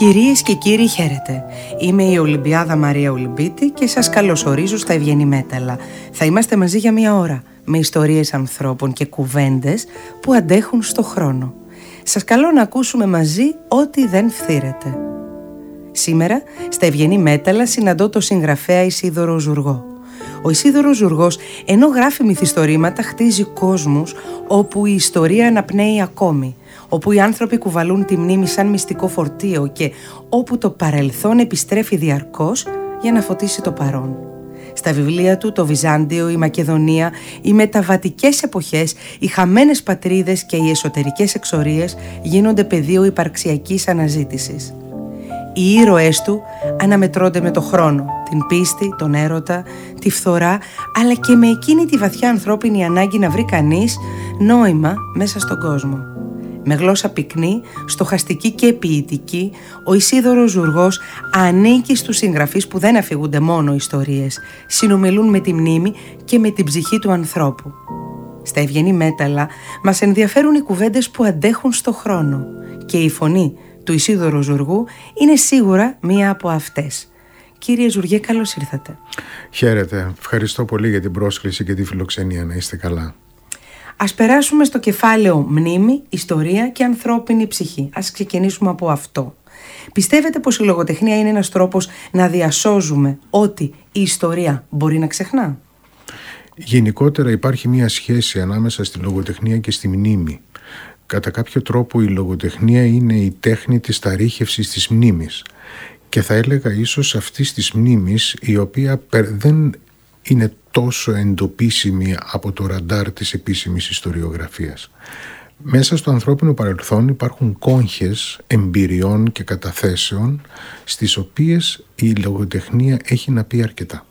Κυρίες και κύριοι, χαίρετε. Είμαι η Ολυμπιάδα Μαρία Ολυμπίτη και σας καλωσορίζω στα Ευγενή Μέταλλα. Θα είμαστε μαζί για 1 ώρα με ιστορίες ανθρώπων και κουβέντες που αντέχουν στο χρόνο. Σας καλώ να ακούσουμε μαζί ό,τι δεν φθήρεται. Σήμερα στα Ευγενή Μέταλλα συναντώ το συγγραφέα Ισίδωρο Ζουργό. Ο Ισίδωρος Ζουργός, ενώ γράφει μυθιστορήματα, χτίζει κόσμους όπου η ιστορία αναπνέει ακόμη, όπου οι άνθρωποι κουβαλούν τη μνήμη σαν μυστικό φορτίο και όπου το παρελθόν επιστρέφει διαρκώς για να φωτίσει το παρόν. Στα βιβλία του το Βυζάντιο, η Μακεδονία, οι μεταβατικές εποχές, οι χαμένες πατρίδες και οι εσωτερικές εξορίες γίνονται πεδίο υπαρξιακής αναζήτησης. Οι ήρωές του αναμετρώνται με το χρόνο, την πίστη, τον έρωτα, τη φθορά, αλλά και με εκείνη τη βαθιά ανθρώπινη ανάγκη να βρει κανείς νόημα μέσα στον κόσμο. Με γλώσσα πυκνή, στοχαστική και ποιητική, ο Ισίδωρος Ζουργός ανήκει στους συγγραφείς που δεν αφηγούνται μόνο ιστορίες, συνομιλούν με τη μνήμη και με την ψυχή του ανθρώπου. Στα Ευγενή Μέταλλα μας ενδιαφέρουν οι κουβέντες που αντέχουν στο χρόνο και η φωνή του Ισίδωρου Ζουργού είναι σίγουρα μία από αυτές. Κύριε Ζουργέ, καλώς ήρθατε. Χαίρετε. Ευχαριστώ πολύ για την πρόσκληση και τη φιλοξενία. Να είστε καλά. Ας περάσουμε στο κεφάλαιο μνήμη, ιστορία και ανθρώπινη ψυχή. Ας ξεκινήσουμε από αυτό. Πιστεύετε πως η λογοτεχνία είναι ένας τρόπος να διασώζουμε ό,τι η ιστορία μπορεί να ξεχνά? Γενικότερα υπάρχει μια σχέση ανάμεσα στη λογοτεχνία και στη μνήμη. Κατά κάποιο τρόπο η λογοτεχνία είναι η τέχνη της ταρήχευσης της μνήμης και θα έλεγα ίσως αυτής της μνήμης η οποία δεν είναι τόσο εντοπίσιμη από το ραντάρ της επίσημης ιστοριογραφίας. Μέσα στο ανθρώπινο παρελθόν υπάρχουν κόγχες εμπειριών και καταθέσεων στις οποίες η λογοτεχνία έχει να πει αρκετά.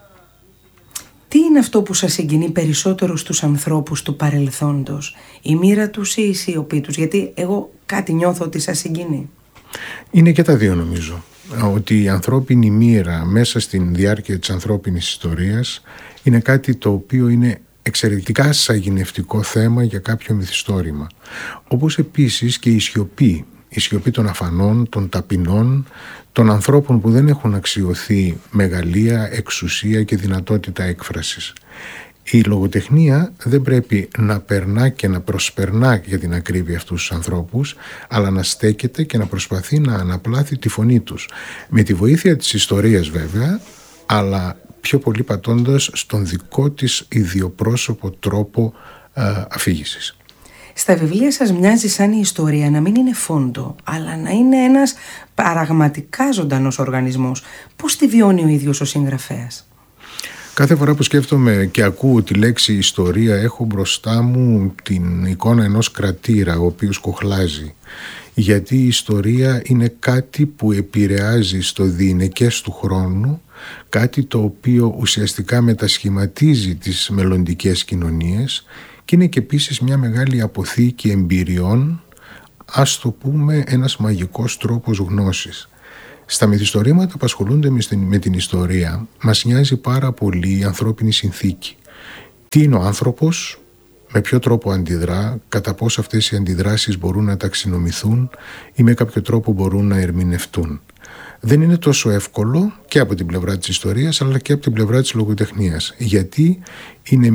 Τι είναι αυτό που σας συγκινεί περισσότερο στους ανθρώπους του παρελθόντος, η μοίρα τους ή η σιωπή τους? Γιατί εγώ κάτι νιώθω ότι σας συγκινεί. Είναι και τα δύο νομίζω. Ότι η ανθρώπινη μοίρα μέσα στην διάρκεια της ανθρώπινης ιστορίας είναι κάτι το οποίο είναι εξαιρετικά σαγηνευτικό θέμα για κάποιο μυθιστόρημα. Όπως επίσης και η σιωπή των αφανών, των ταπεινών, των ανθρώπων που δεν έχουν αξιωθεί μεγαλεία, εξουσία και δυνατότητα έκφρασης. Η λογοτεχνία δεν πρέπει να περνά και να προσπερνά για την ακρίβεια αυτούς τους ανθρώπους, αλλά να στέκεται και να προσπαθεί να αναπλάθει τη φωνή τους. Με τη βοήθεια της ιστορίας βέβαια, αλλά πιο πολύ πατώντας στον δικό της ιδιοπρόσωπο τρόπο αφήγησης. Στα βιβλία σας μοιάζει σαν η ιστορία να μην είναι φόντο, αλλά να είναι ένας πραγματικά ζωντανός οργανισμός. Πώς τη βιώνει ο ίδιος ο συγγραφέας? Κάθε φορά που σκέφτομαι και ακούω τη λέξη ιστορία, έχω μπροστά μου την εικόνα ενός κρατήρα ο οποίος κοχλάζει. Γιατί η ιστορία είναι κάτι που επηρεάζει στο διηνεκές του χρόνου, κάτι το οποίο ουσιαστικά μετασχηματίζει τις μελλοντικές κοινωνίες και είναι και επίσης μια μεγάλη αποθήκη εμπειριών, ας το πούμε ένας μαγικός τρόπος γνώσης. Στα μυθιστορήματα που ασχολούνται με την ιστορία μας νοιάζει πάρα πολύ η ανθρώπινη συνθήκη. Τι είναι ο άνθρωπος, με ποιο τρόπο αντιδρά, κατά πόσο αυτές οι αντιδράσεις μπορούν να ταξινομηθούν ή με κάποιο τρόπο μπορούν να ερμηνευτούν. Δεν είναι τόσο εύκολο και από την πλευρά της ιστορίας αλλά και από την πλευρά της λογοτεχνίας, γιατί είναι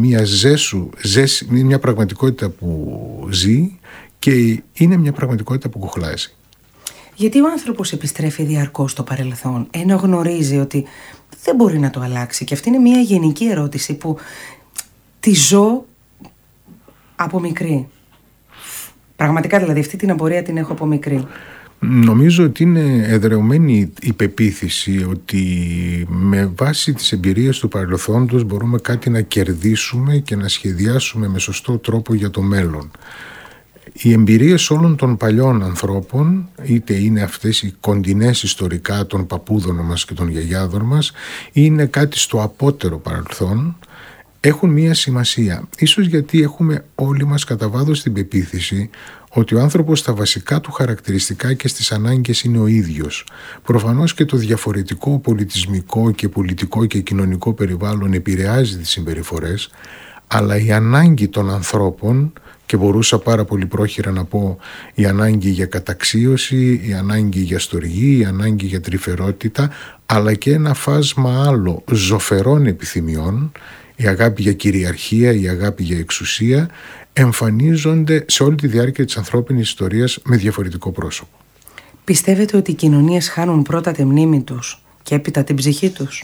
μια πραγματικότητα που ζει και είναι μια πραγματικότητα που κοχλάζει. Γιατί ο άνθρωπος επιστρέφει διαρκώς στο παρελθόν, ενώ γνωρίζει ότι δεν μπορεί να το αλλάξει? Και αυτή είναι μια γενική ερώτηση που τη ζω από μικρή. Πραγματικά δηλαδή αυτή την απορία την έχω από μικρή. Νομίζω ότι είναι εδρεωμένη η πεποίθηση ότι με βάση τις εμπειρίες του παρελθόντος μπορούμε κάτι να κερδίσουμε και να σχεδιάσουμε με σωστό τρόπο για το μέλλον. Οι εμπειρίες όλων των παλιών ανθρώπων, είτε είναι αυτές οι κοντινές ιστορικά των παππούδων μας και των γιαγιάδων μας, είναι κάτι στο απότερο παρελθόν, έχουν μία σημασία. Ίσως γιατί έχουμε όλοι μας κατά βάθος την πεποίθηση ότι ο άνθρωπος στα βασικά του χαρακτηριστικά και στις ανάγκες είναι ο ίδιος. Προφανώς και το διαφορετικό πολιτισμικό και πολιτικό και κοινωνικό περιβάλλον επηρεάζει τις συμπεριφορές, αλλά η ανάγκη των ανθρώπων, και μπορούσα πάρα πολύ πρόχειρα να πω η ανάγκη για καταξίωση, η ανάγκη για στοργή, η ανάγκη για τρυφερότητα, αλλά και ένα φάσμα άλλο ζωφερών επιθυμιών, η αγάπη για κυριαρχία, η αγάπη για εξουσία, εμφανίζονται σε όλη τη διάρκεια της ανθρώπινης ιστορίας με διαφορετικό πρόσωπο. Πιστεύετε ότι οι κοινωνίες χάνουν πρώτα τη μνήμη τους και έπειτα την ψυχή τους?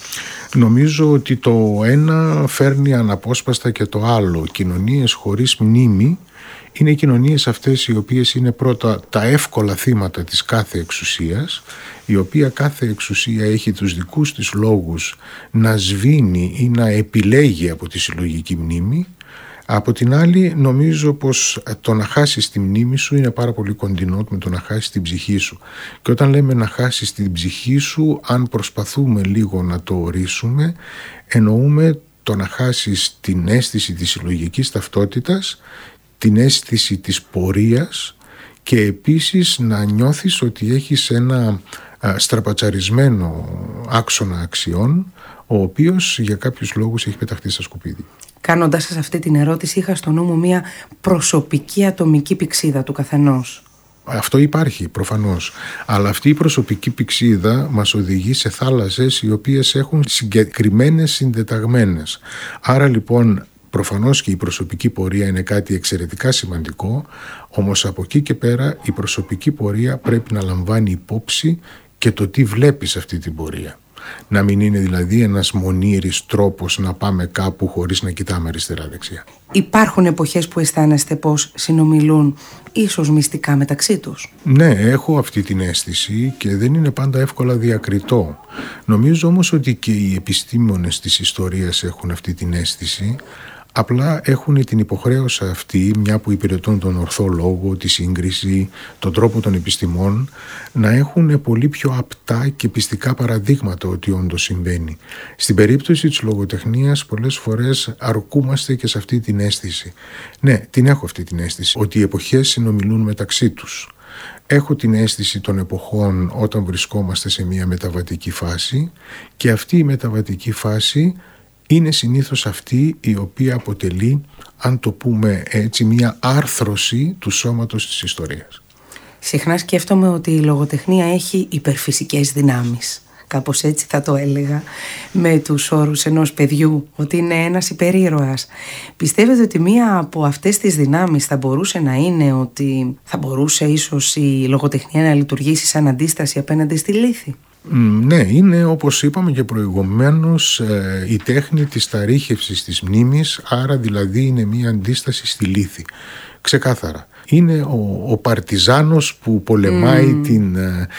Νομίζω ότι το ένα φέρνει αναπόσπαστα και το άλλο. Κοινωνίες χωρίς μνήμη είναι οι κοινωνίες αυτές οι οποίες είναι πρώτα τα εύκολα θύματα της κάθε εξουσίας, η οποία κάθε εξουσία έχει τους δικούς της λόγους να σβήνει ή να επιλέγει από τη συλλογική μνήμη. Από την άλλη, νομίζω πως το να χάσεις τη μνήμη σου είναι πάρα πολύ κοντινό με το να χάσεις την ψυχή σου. Και όταν λέμε να χάσεις την ψυχή σου, αν προσπαθούμε λίγο να το ορίσουμε, εννοούμε το να χάσεις την αίσθηση της συλλογικής ταυτότητας, την αίσθηση της πορείας και επίσης να νιώθεις ότι έχεις ένα στραπατσαρισμένο άξονα αξιών, ο οποίος για κάποιους λόγους έχει πεταχτεί στα σκουπίδια. Κάνοντας σας αυτή την ερώτηση, είχα στο νου μου μια προσωπική ατομική πυξίδα του καθενός. Αυτό υπάρχει προφανώς, αλλά αυτή η προσωπική πυξίδα μας οδηγεί σε θάλασσες οι οποίες έχουν συγκεκριμένες συντεταγμένες. Άρα λοιπόν προφανώς και η προσωπική πορεία είναι κάτι εξαιρετικά σημαντικό, όμως από εκεί και πέρα η προσωπική πορεία πρέπει να λαμβάνει υπόψη και το τι βλέπεις αυτή την πορεία. Να μην είναι δηλαδή ένας μονήρης τρόπος να πάμε κάπου χωρίς να κοιτάμε αριστερά-δεξιά. Υπάρχουν εποχές που αισθάνεστε πως συνομιλούν ίσως μυστικά μεταξύ τους? Ναι, έχω αυτή την αίσθηση και δεν είναι πάντα εύκολα διακριτό. Νομίζω όμως ότι και οι επιστήμονες της ιστορίας έχουν αυτή την αίσθηση. Απλά έχουν την υποχρέωση αυτή, μια που υπηρετούν τον ορθό λόγο, τη σύγκριση, τον τρόπο των επιστημών, να έχουν πολύ πιο απτά και πιστικά παραδείγματα ότι όντως συμβαίνει. Στην περίπτωση της λογοτεχνίας πολλές φορές αρκούμαστε και σε αυτή την αίσθηση. Ναι, την έχω αυτή την αίσθηση, ότι οι εποχές συνομιλούν μεταξύ τους. Έχω την αίσθηση των εποχών όταν βρισκόμαστε σε μια μεταβατική φάση και αυτή η μεταβατική φάση είναι συνήθως αυτή η οποία αποτελεί, αν το πούμε έτσι, μια άρθρωση του σώματος της ιστορίας. Συχνά σκέφτομαι ότι η λογοτεχνία έχει υπερφυσικές δυνάμεις. Κάπως έτσι θα το έλεγα, με τους όρους ενός παιδιού, ότι είναι ένας υπερήρωας. Πιστεύετε ότι μία από αυτές τις δυνάμεις θα μπορούσε να είναι ότι θα μπορούσε ίσως η λογοτεχνία να λειτουργήσει σαν αντίσταση απέναντι στη λύθη? Ναι, είναι όπως είπαμε και προηγουμένως η τέχνη της ταρήχευσης της μνήμης, άρα δηλαδή είναι μία αντίσταση στη λύθη. Ξεκάθαρα. Είναι ο παρτιζάνος που πολεμάει την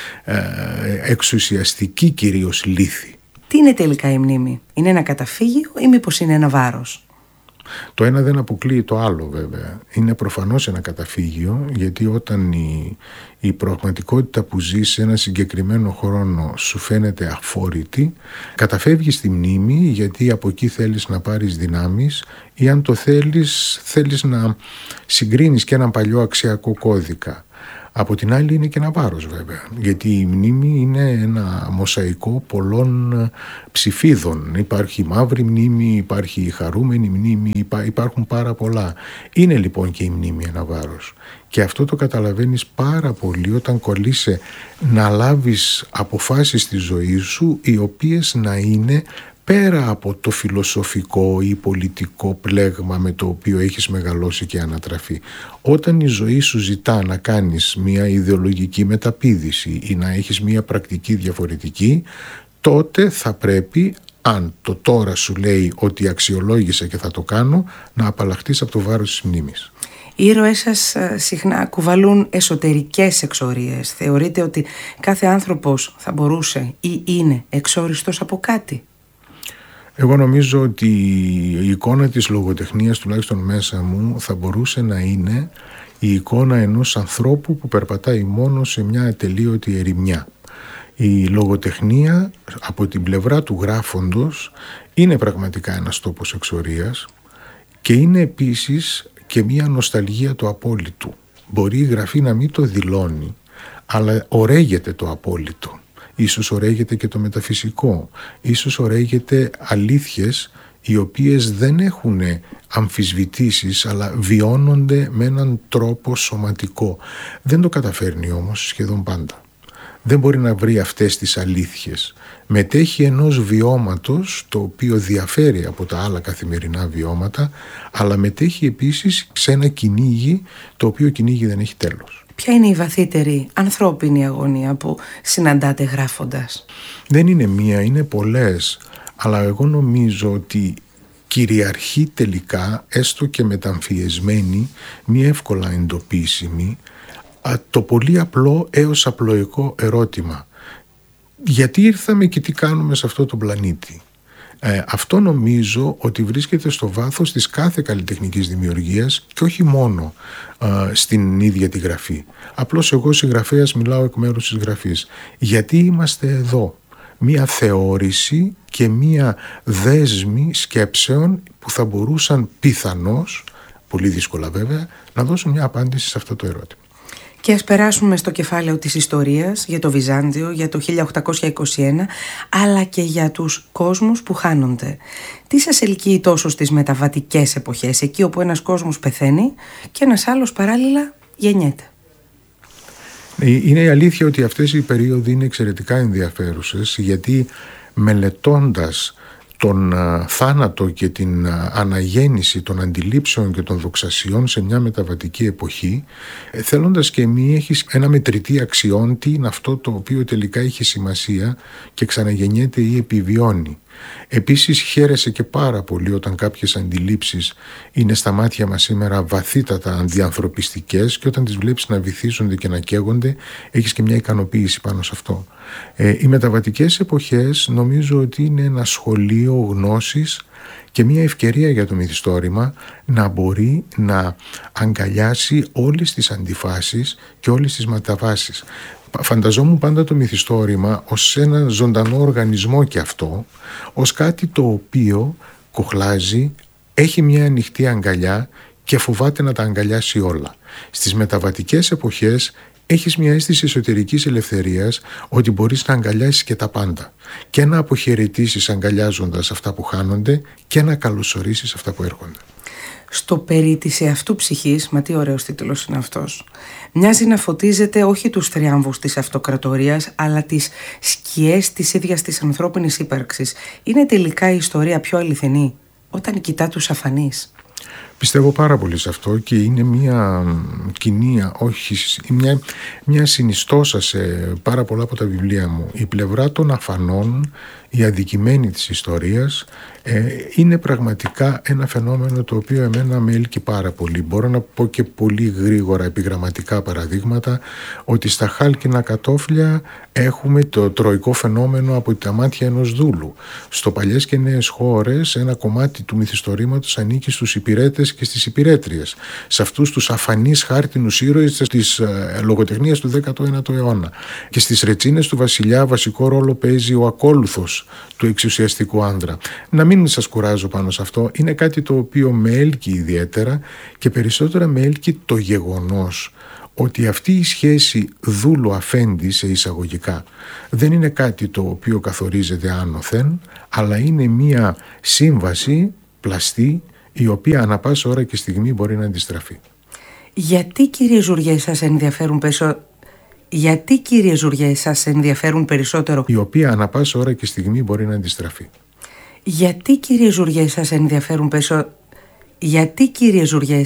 εξουσιαστική κυρίως λύθη. Τι είναι τελικά η μνήμη? Είναι ένα καταφύγιο ή μήπως είναι ένα βάρος? Το ένα δεν αποκλείει το άλλο βέβαια. Είναι προφανώς ένα καταφύγιο, γιατί όταν η πραγματικότητα που ζεις σε ένα συγκεκριμένο χρόνο σου φαίνεται αφόρητη, καταφεύγεις στη μνήμη, γιατί από εκεί θέλεις να πάρεις δυνάμεις ή αν το θέλεις να συγκρίνεις και έναν παλιό αξιακό κώδικα. Από την άλλη είναι και ένα βάρος βέβαια, γιατί η μνήμη είναι ένα μοσαϊκό πολλών ψηφίδων. Υπάρχει η μαύρη μνήμη, υπάρχει η χαρούμενη μνήμη, υπάρχουν πάρα πολλά. Είναι λοιπόν και η μνήμη ένα βάρος. Και αυτό το καταλαβαίνεις πάρα πολύ όταν κολλείσαι να λάβεις αποφάσεις στη ζωή σου, οι οποίες να είναι πέρα από το φιλοσοφικό ή πολιτικό πλέγμα με το οποίο έχεις μεγαλώσει και ανατραφεί. Όταν η ζωή σου ζητά να κάνεις μια ιδεολογική μεταπήδηση ή να έχεις μια πρακτική διαφορετική, τότε θα πρέπει, αν το τώρα σου λέει ότι αξιολόγησα και θα το κάνω, να απαλλαχτείς από το βάρος της μνήμης. Οι ήρωές σας συχνά κουβαλούν εσωτερικές εξορίες. Θεωρείτε ότι κάθε άνθρωπος θα μπορούσε ή είναι εξόριστος από κάτι? Εγώ νομίζω ότι η εικόνα της λογοτεχνίας, τουλάχιστον μέσα μου, θα μπορούσε να είναι η εικόνα ενός ανθρώπου που περπατάει μόνο σε μια ατελείωτη ερημιά. Η λογοτεχνία από την πλευρά του γράφοντος είναι πραγματικά ένας τόπος εξορίας και είναι επίσης και μια νοσταλγία του απόλυτου. Μπορεί η γραφή να μην το δηλώνει, αλλά ωραίγεται το απόλυτο. Ίσως ωραίγεται και το μεταφυσικό. Ίσως ωραίγεται αλήθειες οι οποίες δεν έχουν αμφισβητήσεις αλλά βιώνονται με έναν τρόπο σωματικό. Δεν το καταφέρνει όμως σχεδόν πάντα. Δεν μπορεί να βρει αυτές τις αλήθειες. Μετέχει ενός βιώματος το οποίο διαφέρει από τα άλλα καθημερινά βιώματα, αλλά μετέχει επίσης σε ένα κυνήγι το οποίο κυνήγι δεν έχει τέλος. Ποια είναι η βαθύτερη ανθρώπινη αγωνία που συναντάτε γράφοντας? Δεν είναι μία, είναι πολλές, αλλά εγώ νομίζω ότι κυριαρχεί τελικά, έστω και μεταμφιεσμένη, μία εύκολα εντοπίσιμη, το πολύ απλό έως απλοϊκό ερώτημα. Γιατί ήρθαμε και τι κάνουμε σε αυτό το πλανήτη? Αυτό νομίζω ότι βρίσκεται στο βάθος της κάθε καλλιτεχνικής δημιουργίας και όχι μόνο στην ίδια τη γραφή. Απλώς εγώ συγγραφέας μιλάω εκ μέρους της γραφής. Γιατί είμαστε εδώ? Μία θεώρηση και μία δέσμη σκέψεων που θα μπορούσαν πιθανώς, πολύ δύσκολα βέβαια, να δώσουν μια απάντηση σε αυτό το ερώτημα. Και ας περάσουμε στο κεφάλαιο της ιστορίας για το Βυζάντιο, για το 1821, αλλά και για τους κόσμους που χάνονται. Τι σας ελκύει τόσο στις μεταβατικές εποχές, εκεί όπου ένας κόσμος πεθαίνει και ένας άλλος παράλληλα γεννιέται? Είναι η αλήθεια ότι αυτές οι περίοδοι είναι εξαιρετικά ενδιαφέρουσες, γιατί μελετώντας τον θάνατο και την αναγέννηση των αντιλήψεων και των δοξασιών σε μια μεταβατική εποχή, θέλοντας και μη έχεις ένα μετρητή αξιών, τι είναι αυτό το οποίο τελικά έχει σημασία και ξαναγεννιέται ή επιβιώνει. Επίσης χαίρεσαι και πάρα πολύ όταν κάποιες αντιλήψεις είναι στα μάτια μας σήμερα βαθύτατα αντιανθρωπιστικές και όταν τις βλέπεις να βυθίζονται και να καίγονται έχεις και μια ικανοποίηση πάνω σε αυτό. Οι μεταβατικές εποχές νομίζω ότι είναι ένα σχολείο γνώσης και μια ευκαιρία για το μυθιστόρημα να μπορεί να αγκαλιάσει όλες τις αντιφάσεις και όλες τις μεταβάσεις. Φανταζόμουν πάντα το μυθιστόρημα ως ένα ζωντανό οργανισμό και αυτό, ως κάτι το οποίο κοχλάζει, έχει μια ανοιχτή αγκαλιά και φοβάται να τα αγκαλιάσει όλα. Στις μεταβατικές εποχές έχεις μια αίσθηση εσωτερικής ελευθερίας ότι μπορείς να αγκαλιάσεις και τα πάντα και να αποχαιρετήσεις αγκαλιάζοντας αυτά που χάνονται και να καλωσορίσεις αυτά που έρχονται. Στο περί της εαυτού ψυχής, μα τι ωραίος τίτλος είναι αυτός, μοιάζει να φωτίζεται όχι τους θριάμβους της αυτοκρατορίας, αλλά τις σκιές της ίδιας της ανθρώπινης ύπαρξης. Είναι τελικά η ιστορία πιο αληθινή όταν κοιτά τους αφανείς? Πιστεύω πάρα πολύ σε αυτό και είναι μια κοινή, όχι, μια συνιστόσα σε πάρα πολλά από τα βιβλία μου. Η πλευρά των αφανών, η αδικημένη της ιστορίας, είναι πραγματικά ένα φαινόμενο το οποίο εμένα με έλκει πάρα πολύ. Μπορώ να πω και πολύ γρήγορα επιγραμματικά παραδείγματα ότι στα χάλκινα κατόφλια έχουμε το τροϊκό φαινόμενο από τα μάτια ενός δούλου. Στο Παλιές και Νέες Χώρες ένα κομμάτι του μυθιστορήματος ανήκει στους υπηρέτες και στις υπηρέτριες, σε αυτούς τους αφανείς χάρτινους ήρωες της λογοτεχνίας του 19ου αιώνα. Και στις ρετσίνες του βασιλιά βασικό ρόλο παίζει ο ακόλουθος του εξουσιαστικού άνδρα. Να μην σας κουράζω πάνω σε αυτό, είναι κάτι το οποίο με έλκει ιδιαίτερα και περισσότερα με έλκει το γεγονός ότι αυτή η σχέση δούλου-αφέντη σε εισαγωγικά δεν είναι κάτι το οποίο καθορίζεται άνωθεν, αλλά είναι μία σύμβαση πλαστή η οποία ανά πάσα ώρα και στιγμή μπορεί να αντιστραφεί. Γιατί, κύριε Ζουριέ, σας ενδιαφέρουν περισσότερο η οποία ανά πάσα ώρα και στιγμή μπορεί να αντιστραφεί. Γιατί, κύριε Ζουριέ, σας ενδιαφέρουν περισσότερο